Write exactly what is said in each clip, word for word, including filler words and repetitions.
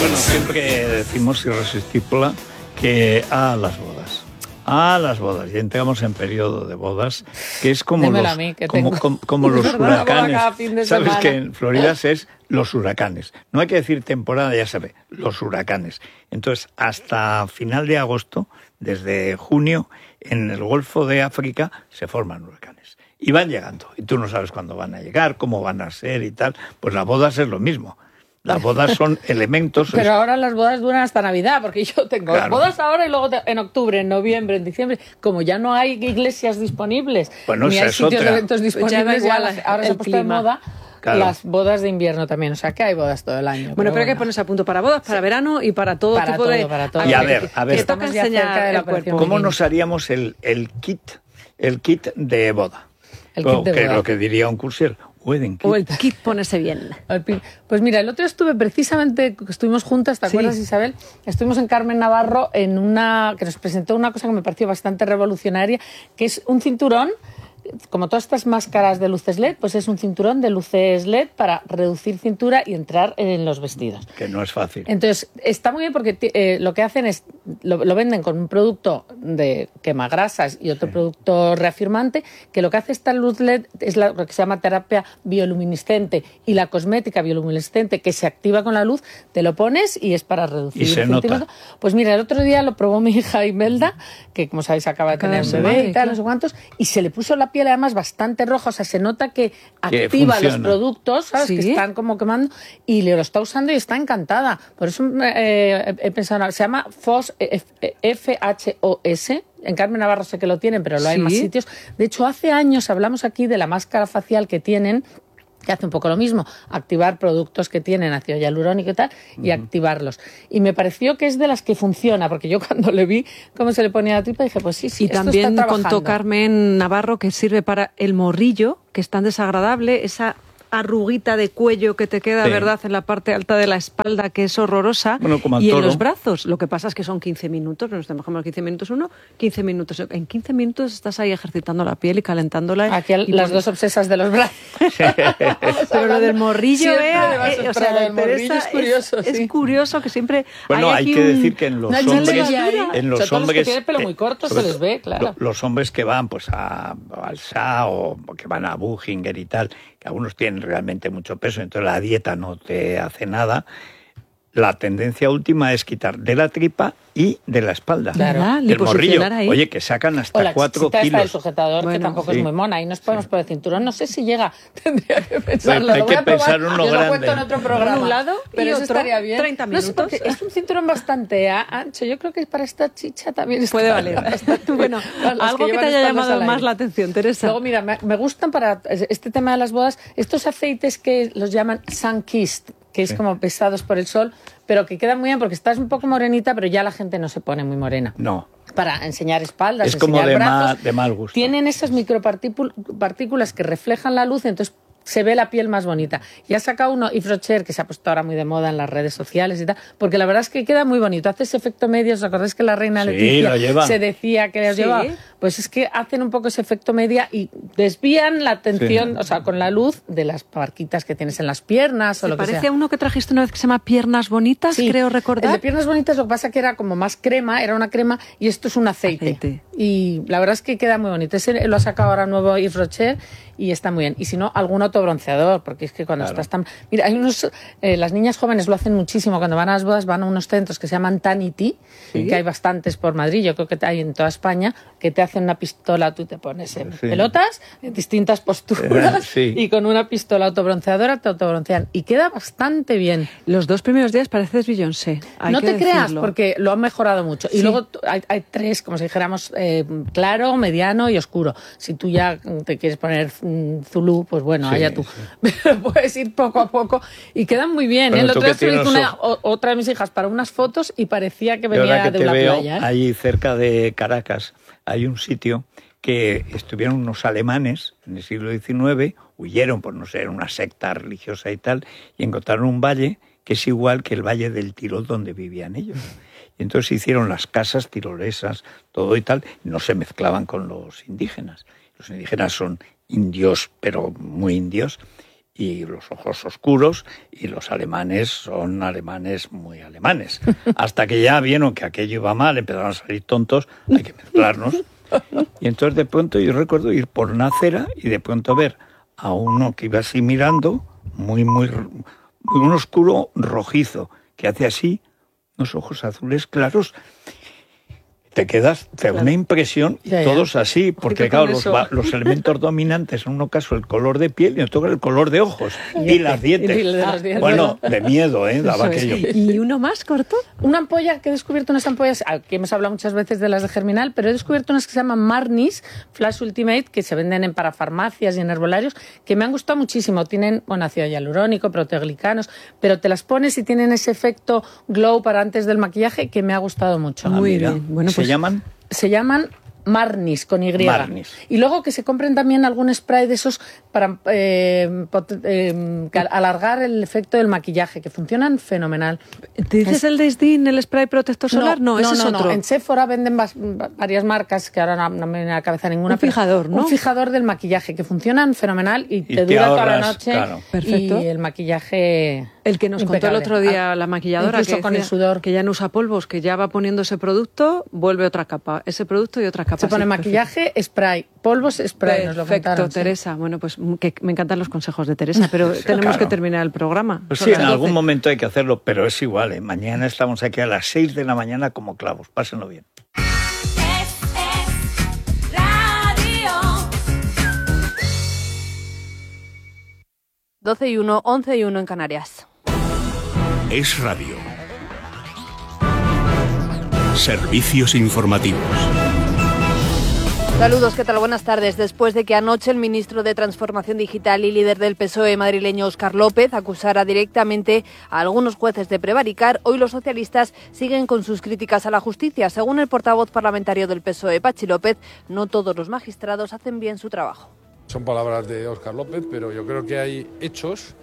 Bueno, siempre decimos irresistible que a las bodas. A las bodas. Ya entramos en periodo de bodas, que es como Dímelo los, a mí, que como, tengo. como, como los Es verdad, huracanes. cada fin de Sabes semana. que en Florida es los huracanes. No hay que decir temporada, ya sabe, los huracanes. Entonces, hasta final de agosto, desde junio, en el Golfo de África se forman huracanes. Y van llegando. Y tú no sabes cuándo van a llegar, cómo van a ser y tal. Pues las bodas es lo mismo. Las bodas son elementos... Pero ahora las bodas duran hasta Navidad, porque yo tengo Claro. bodas ahora y luego te- en octubre, en noviembre, en diciembre. Como ya no hay iglesias disponibles, Bueno, ni esa hay es sitios otra. de eventos Pues ya da disponibles, igual ya ahora se el ha puesto de clima. moda Claro. las bodas de invierno también. O sea, que hay bodas todo el año. Bueno, pero hay que ponerse a punto para bodas, para verano y para todo Para tipo todo, de... para todo. Y a ver, a ver. Que toca Estamos ya enseñar cerca de la el cuerpo. operación. ¿Cómo Bikini. nos haríamos el, el kit el kit de boda? El kit de que boda. lo que diría un cursier, wedding kit. O el kit ponerse bien. Al pin- Pues mira, el otro día estuve precisamente, estuvimos juntas, ¿te Sí. acuerdas, Isabel? Estuvimos en Carmen Navarro en una que nos presentó una cosa que me pareció bastante revolucionaria, que es un cinturón, como todas estas máscaras de luces L E D, pues es un cinturón de luces L E D para reducir cintura y entrar en los vestidos. Que no es fácil. Entonces, está muy bien porque eh, lo que hacen es, lo, lo venden con un producto de quemagrasas y otro Sí. producto reafirmante, que lo que hace esta luz L E D es la- lo que se llama terapia bioluminiscente y la cosmética bioluminiscente que se activa con la luz, te lo pones y es para reducir Y se centímetros. nota. Pues mira, el otro día lo probó mi hija Imelda, que como sabéis acaba de Acaba tener de un ser bebé madre, y tal, claro. no sé cuántos, y se le puso la piel además bastante roja, o sea, se nota que Que activa los funciona. productos, ¿sabes? Sí. Que están como quemando, y le lo está usando y está encantada. Por eso eh, he pensado, se llama F O S, F H O S. En Carmen Navarro sé que lo tienen, pero lo hay en más Sí. sitios. De hecho, hace años hablamos aquí de la máscara facial que tienen, que hace un poco lo mismo, activar productos que tienen ácido hialurónico y tal, y activarlos. Y me pareció que es de las que funciona, porque yo cuando le vi cómo se le ponía la tripa, dije, pues sí, sí, Y esto también está contó trabajando. Carmen Navarro que sirve para el morrillo, que es tan desagradable, esa arruguita de cuello que te queda, Sí. ¿verdad?, en la parte alta de la espalda, que es horrorosa. Bueno, como a y en todo. los brazos. Lo que pasa es que son quince minutos, nos dejamos quince minutos uno, quince minutos. En quince minutos estás ahí ejercitando la piel y calentándola. Aquí al- y las pon- dos obsesas de los brazos. Pero lo del morrillo, Siempre Bea, le vas a eh, o esperar sea, lo del morrillo, Teresa, es curioso, es, sí. es curioso que siempre Bueno, hay, aquí que un- decir que en los una hombres, levadura. en los Sobre todo los que hombres tienen pelo eh, muy corto sobre se les todo ve, claro. lo- Los hombres que van pues a, al S A o que van a Buchinger y tal, que algunos tienen realmente mucho peso, entonces la dieta no te hace nada. La tendencia última es quitar de la tripa y de la espalda. Claro. ¿Verdad? Del morrillo. Liposuccionar ahí. Oye, que sacan hasta O la cuatro chichita esta del kilos. sujetador, que Bueno, tampoco sí. es muy mona. Ahí nos podemos por el cinturón. No sé si llega. Tendría que pensarlo. Hay Lo voy que a probar. pensar uno Yo lo grande. cuento en otro programa. Un lado pero y eso otro, estaría bien. treinta No sé, minutos. porque es un cinturón bastante a- ancho. Yo creo que para esta chicha también está Puede valer. bastante bien. Bueno, Para las algo que te llevan haya espaldas llamado al más aire. la atención, Teresa. Luego, mira, me, me gustan para este tema de las bodas estos aceites que los llaman sun-kissed, que es Sí. como pesados por el sol, pero que quedan muy bien porque estás un poco morenita, pero ya la gente no se pone muy morena. No. Para enseñar espaldas, Es como enseñar de ma- brazos. de mal gusto. Tienen esas micropartículas que reflejan la luz, entonces se ve la piel más bonita. Y ha sacado uno, Yves Rocher, que se ha puesto ahora muy de moda en las redes sociales y tal, porque la verdad es que queda muy bonito. Hace ese efecto medio. ¿Os acordáis que la reina Sí, Leticia lo lleva. se decía que los Sí. llevaba? Pues es que hacen un poco ese efecto media y desvían la atención, Sí. o sea, con la luz de las marquitas que tienes en las piernas o ¿Se lo que parece sea. a uno que trajiste una vez que se llama Piernas Bonitas, Sí, creo el recordar? de piernas bonitas lo que pasa que era como más crema, era una crema y esto es un aceite. Aceite. Y la verdad es que queda muy bonito. Ese lo ha sacado ahora nuevo Yves Rocher y está muy bien. Y si no, algún autobronceador, porque es que cuando Claro. estás tan... Mira, hay unos... eh, las niñas jóvenes lo hacen muchísimo. Cuando van a las bodas van a unos centros que se llaman Tanity, Sí. que hay bastantes por Madrid, yo creo que hay en toda España, que te hacen una pistola, tú te pones en Sí. pelotas, en distintas posturas, Eh, sí. y con una pistola autobronceadora te autobroncean. Y queda bastante bien. Los dos primeros días pareces Beyoncé. hay No que te creas, decirlo. porque lo han mejorado mucho. Y Sí. luego t- hay, hay tres, como si dijéramos, eh, claro, mediano y oscuro. Si tú ya mm, te quieres poner mm, Zulu, pues bueno, Sí, allá tú. sí. Pero puedes ir poco a poco y quedan muy bien. ¿eh? Bueno, El tú otro día que se lo hizo tienes una- o- otra de mis hijas para unas fotos y parecía que Y ahora venía que de te una veo, playa. ¿eh? ahí cerca de Caracas hay un sitio que estuvieron unos alemanes en el siglo diecinueve, huyeron por no ser una secta religiosa y tal, y encontraron un valle que es igual que el Valle del Tirol donde vivían ellos. Y entonces hicieron las casas tirolesas, todo y tal, y no se mezclaban con los indígenas. Los indígenas son indios, pero muy indios, y los ojos oscuros, y los alemanes son alemanes muy alemanes. Hasta que ya vieron que aquello iba mal, empezaron a salir tontos, hay que mezclarnos. Y entonces de pronto yo recuerdo ir por una acera y de pronto ver a uno que iba así mirando, muy, muy, muy un oscuro rojizo, que hace así, unos ojos azules claros. Te quedas, te da claro. una impresión, y ya, todos ya. así, porque claro, los, los elementos dominantes, en uno caso el color de piel y en otro caso el color de ojos y, y las dientes. Y de ah, bueno, de miedo, ¿eh? Daba aquello. ¿Y uno más corto? Una ampolla, que he descubierto unas ampollas, que hemos hablado muchas veces de las de Germinal, pero he descubierto unas que se llaman Marnis Flash Ultimate, que se venden en parafarmacias y en herbolarios, que me han gustado muchísimo. Tienen, bueno, ácido hialurónico, proteoglicanos, pero te las pones y tienen ese efecto glow para antes del maquillaje que me ha gustado mucho. Ah, Muy mira. bien. Bueno, pues, ¿se llaman? Se llaman Marnis, con Y. Marnis. Y luego que se compren también algún spray de esos para eh, pot, eh, alargar el efecto del maquillaje, que funcionan fenomenal. ¿Te dices es... el Desdin, el spray protector solar? No, no, no ese no, es otro. No. En Sephora venden vas, varias marcas, que ahora no, no me viene a la cabeza ninguna. Un fijador, ¿no? Un fijador del maquillaje, que funcionan fenomenal y, y te, te dura ahorras, toda la noche. Claro. Perfecto. Y el maquillaje... El que nos impecable. Contó el otro día la maquilladora, incluso que, con el sudor, que ya no usa polvos, que ya va poniendo ese producto, vuelve otra capa, ese producto y otra capa. Se pone sí, maquillaje, perfecto. Spray, polvos, spray. Nos lo Perfecto, contaron, Teresa. Sí. Bueno, pues que me encantan los consejos de Teresa, pero sí, tenemos claro. que terminar el programa. Pues sí, en algún momento hay que hacerlo, pero es igual, ¿eh? Mañana estamos aquí a las seis de la mañana como clavos. Pásenlo bien. doce y uno, once y uno en Canarias. Es Radio. Servicios informativos. Saludos, ¿qué tal? Buenas tardes. Después de que anoche el ministro de Transformación Digital y líder del P S O E madrileño Óscar López acusara directamente a algunos jueces de prevaricar, hoy los socialistas siguen con sus críticas a la justicia. Según el portavoz parlamentario del P S O E, Pachi López, no todos los magistrados hacen bien su trabajo. Son palabras de Óscar López, pero yo creo que hay hechos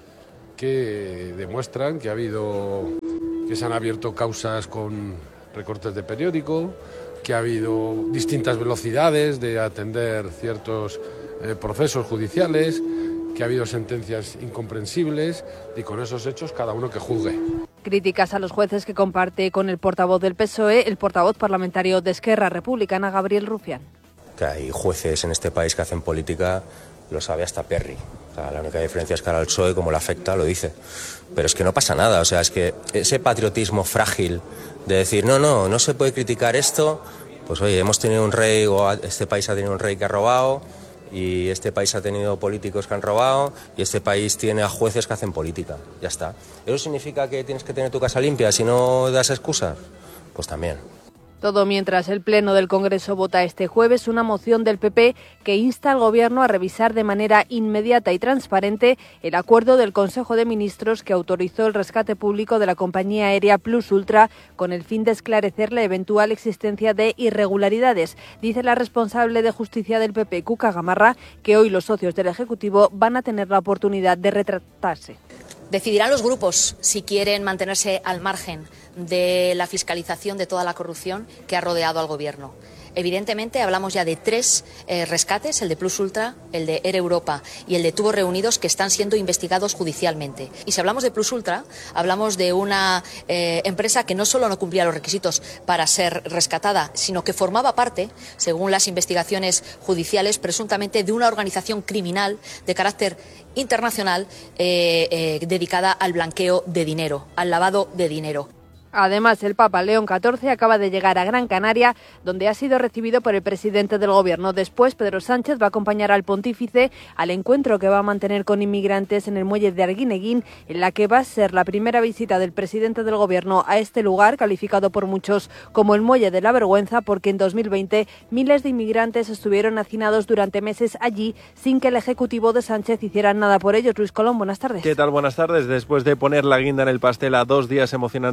que demuestran que ha habido, que se han abierto causas con recortes de periódico, que ha habido distintas velocidades de atender ciertos eh, procesos judiciales, que ha habido sentencias incomprensibles y con esos hechos cada uno que juzgue. Críticas a los jueces que comparte con el portavoz del P S O E, el portavoz parlamentario de Esquerra Republicana, Gabriel Rufián. Que hay jueces en este país que hacen política, lo sabe hasta Perry. O sea, la única diferencia es que ahora el P S O E, como le afecta, lo dice. Pero es que no pasa nada, o sea, es que ese patriotismo frágil de decir, no, no, no se puede criticar esto, pues oye, hemos tenido un rey, o este país ha tenido un rey que ha robado, y este país ha tenido políticos que han robado, y este país tiene a jueces que hacen política, ya está. ¿Eso significa que tienes que tener tu casa limpia si no das excusas? Pues también. Todo mientras el Pleno del Congreso vota este jueves una moción del P P que insta al Gobierno a revisar de manera inmediata y transparente el acuerdo del Consejo de Ministros que autorizó el rescate público de la compañía aérea Plus Ultra con el fin de esclarecer la eventual existencia de irregularidades. Dice la responsable de Justicia del P P, Cuca Gamarra, que hoy los socios del Ejecutivo van a tener la oportunidad de retractarse. Decidirán los grupos si quieren mantenerse al margen de la fiscalización de toda la corrupción que ha rodeado al Gobierno. Evidentemente hablamos ya de tres eh, rescates, el de Plus Ultra, el de Air Europa y el de Tubos Reunidos, que están siendo investigados judicialmente. Y si hablamos de Plus Ultra, hablamos de una eh, empresa que no solo no cumplía los requisitos para ser rescatada, sino que formaba parte, según las investigaciones judiciales, presuntamente de una organización criminal de carácter internacional eh, eh, dedicada al blanqueo de dinero, al lavado de dinero. Además, el Papa León catorce acaba de llegar a Gran Canaria, donde ha sido recibido por el presidente del Gobierno. Después, Pedro Sánchez va a acompañar al pontífice al encuentro que va a mantener con inmigrantes en el muelle de Arguineguín, en la que va a ser la primera visita del presidente del Gobierno a este lugar, calificado por muchos como el muelle de la vergüenza, porque en dos mil veinte miles de inmigrantes estuvieron hacinados durante meses allí sin que el Ejecutivo de Sánchez hiciera nada por ellos. Luis Colón, buenas tardes. ¿Qué tal? Buenas tardes. Después de poner la guinda en el pastel a dos días emocionantes en Barcelona,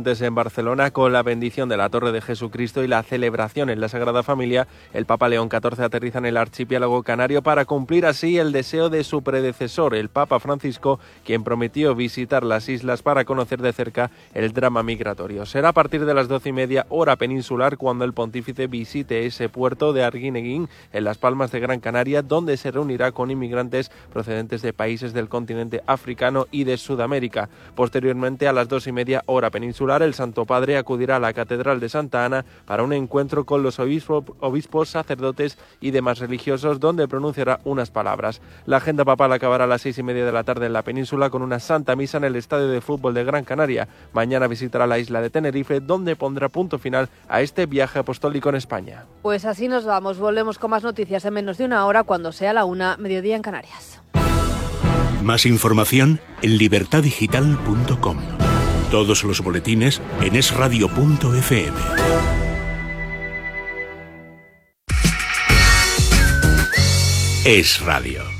Barcelona, con la bendición de la Torre de Jesucristo y la celebración en la Sagrada Familia, el Papa León catorce aterriza en el archipiélago canario para cumplir así el deseo de su predecesor, el Papa Francisco, quien prometió visitar las islas para conocer de cerca el drama migratorio. Será a partir de las doce y media hora peninsular cuando el pontífice visite ese puerto de Arguineguín, en Las Palmas de Gran Canaria, donde se reunirá con inmigrantes procedentes de países del continente africano y de Sudamérica. Posteriormente, a las dos y media hora peninsular, el Santo Padre acudirá a la Catedral de Santa Ana para un encuentro con los obispo, obispos, sacerdotes y demás religiosos, donde pronunciará unas palabras. La agenda papal acabará a las seis y media de la tarde en la península con una santa misa en el Estadio de Fútbol de Gran Canaria. Mañana visitará la isla de Tenerife, donde pondrá punto final a este viaje apostólico en España. Pues así nos vamos. Volvemos con más noticias en menos de una hora, cuando sea la una, mediodía en Canarias. Más información en libertad digital punto com. Todos los boletines en es radio punto efe eme. Es Radio.